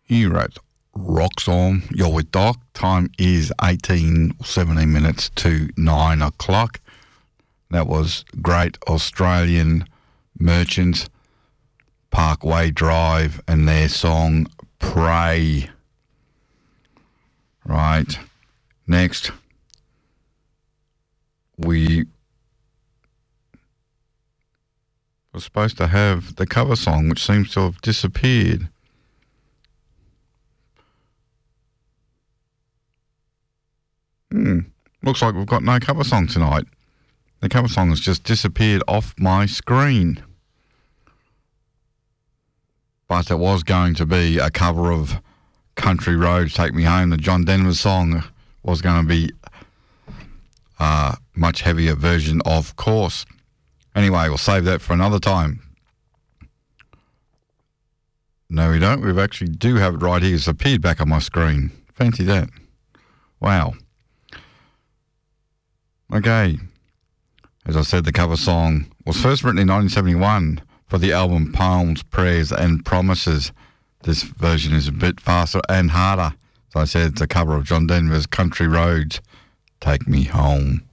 Here at Rock Song, you're with Doc. Time is 17 minutes to 9 o'clock. That was Great Australian Merchants, Parkway Drive, and their song Pray. Right. Next, we were supposed to have the cover song, which seems to have disappeared. Looks like we've got no cover song tonight. The cover song has just disappeared off my screen. But it was going to be a cover of Country Roads, Take Me Home. The John Denver song was going to be a much heavier version, of course. Anyway, we'll save that for another time. No, we don't. We actually do have it right here. It's appeared back on my screen. Fancy that. Wow. Okay. As I said, the cover song was first written in 1971 for the album Poems, Prayers and Promises. This version is a bit faster and harder. As I said, it's a cover of John Denver's Country Roads, Take Me Home.